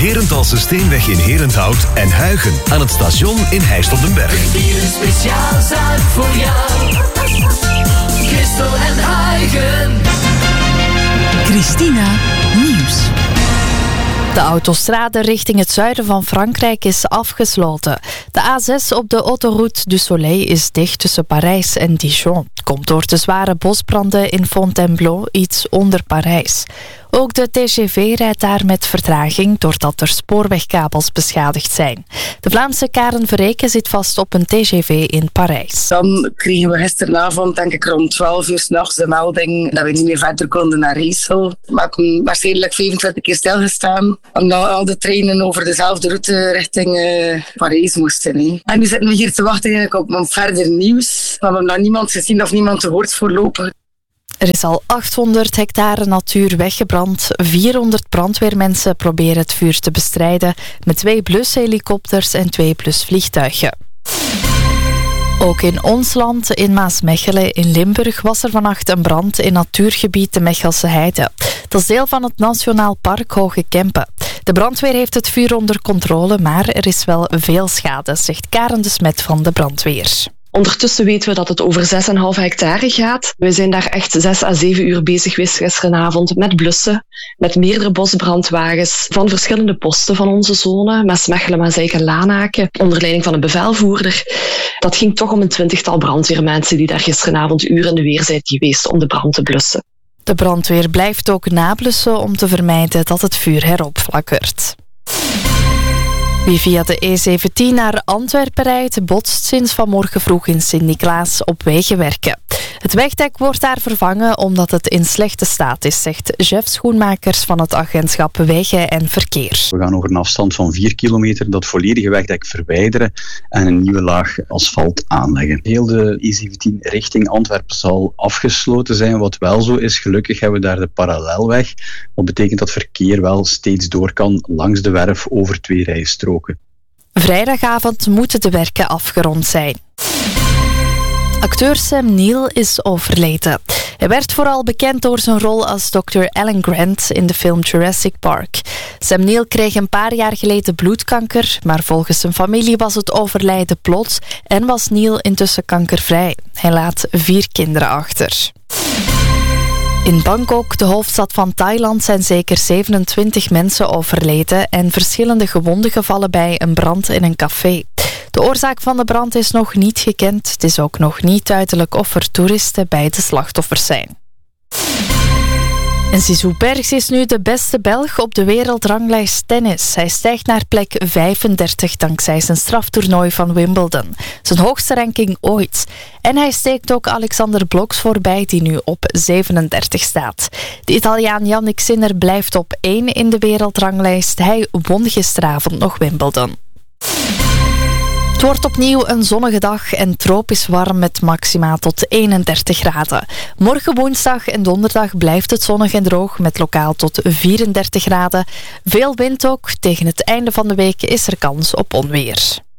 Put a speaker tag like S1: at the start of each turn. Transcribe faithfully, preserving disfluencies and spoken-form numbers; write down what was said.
S1: Herenthalse Steenweg in Herenthout en Huigen aan het station in Heist op den Berg.
S2: Hier een speciaal zaak voor jou. Christel en Huigen.
S3: Christina Nieuws.
S4: De autostrade richting het zuiden van Frankrijk is afgesloten. De A zes op de autoroute du Soleil is dicht tussen Parijs en Dijon. Komt door de zware bosbranden in Fontainebleau, iets onder Parijs. Ook de T G V rijdt daar met vertraging doordat er spoorwegkabels beschadigd zijn. De Vlaamse Karen Verreken zit vast op een T G V in Parijs.
S5: Dan kregen we gisteravond, denk ik rond twaalf uur 's nachts, de melding dat we niet meer verder konden naar Riesel. We hebben waarschijnlijk vijfentwintig keer stilgestaan, omdat al de treinen over dezelfde route richting uh, Parijs moesten. He. En nu zitten we hier te wachten eigenlijk op, op verder nieuws. We hebben nog niemand gezien of niemand gehoord voorlopig.
S4: Er is al achthonderd hectare natuur weggebrand. vierhonderd brandweermensen proberen het vuur te bestrijden met twee blushelikopters en twee blusvliegtuigen. Ook in ons land, in Maasmechelen in Limburg, was er vannacht een brand in natuurgebied de Mechelse Heide. Dat is deel van het Nationaal Park Hoge Kempen. De brandweer heeft het vuur onder controle, maar er is wel veel schade, zegt Karen de Smet van de brandweer.
S6: Ondertussen weten we dat het over zes komma vijf hectare gaat. We zijn daar echt zes à zeven uur bezig geweest gisteravond met blussen, met meerdere bosbrandwagens van verschillende posten van onze zone, Maasmechelen, Maaseik en Lanaken, onder leiding van een bevelvoerder. Dat ging toch om een twintigtal brandweermensen die daar gisteravond uren in de weer zijn geweest om de brand te blussen.
S4: De brandweer blijft ook nablussen om te vermijden dat het vuur heropflakkert. Wie via de E zeventien naar Antwerpen rijdt, botst sinds vanmorgen vroeg in Sint-Niklaas op Wegenwerken. Het wegdek wordt daar vervangen omdat het in slechte staat is, zegt Jeff Schoenmakers van het agentschap Wegen en Verkeer.
S7: We gaan over een afstand van vier kilometer dat volledige wegdek verwijderen en een nieuwe laag asfalt aanleggen. Heel de E zeventien richting Antwerpen zal afgesloten zijn. Wat wel zo is, gelukkig hebben we daar de parallelweg. Wat betekent dat verkeer wel steeds door kan langs de werf over twee rijstroken.
S4: Vrijdagavond moeten de werken afgerond zijn. Acteur Sam Neill is overleden. Hij werd vooral bekend door zijn rol als dokter Alan Grant in de film Jurassic Park. Sam Neill kreeg een paar jaar geleden bloedkanker, maar volgens zijn familie was het overlijden plots en was Neill intussen kankervrij. Hij laat vier kinderen achter. In Bangkok, de hoofdstad van Thailand, zijn zeker zevenentwintig mensen overleden en verschillende gewonden gevallen bij een brand in een café. De oorzaak van de brand is nog niet gekend. Het is ook nog niet duidelijk of er toeristen bij de slachtoffers zijn. En Zizou Bergs is nu de beste Belg op de wereldranglijst tennis. Hij stijgt naar plek vijfendertig dankzij zijn straftoernooi van Wimbledon. Zijn hoogste ranking ooit. En hij steekt ook Alexander Bloks voorbij, die nu op zevenendertig staat. De Italiaan Jannik Sinner blijft op één in de wereldranglijst. Hij won gisteravond nog Wimbledon. Het wordt opnieuw een zonnige dag en tropisch warm met maxima tot eenendertig graden. Morgen woensdag en donderdag blijft het zonnig en droog met lokaal tot vierendertig graden. Veel wind ook. Tegen het einde van de week is er kans op onweer.